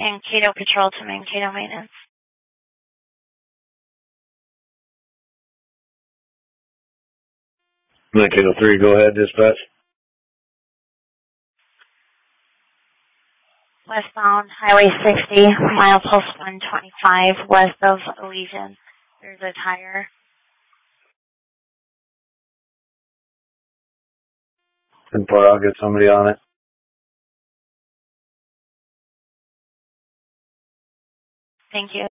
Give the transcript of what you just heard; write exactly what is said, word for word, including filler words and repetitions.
Mankato Patrol to Mankato Maintenance. Mankato three, go ahead, dispatch. Westbound Highway sixty, milepost one twenty-five, west of Elysian. There's a tire. And I'll get somebody on it. Thank you.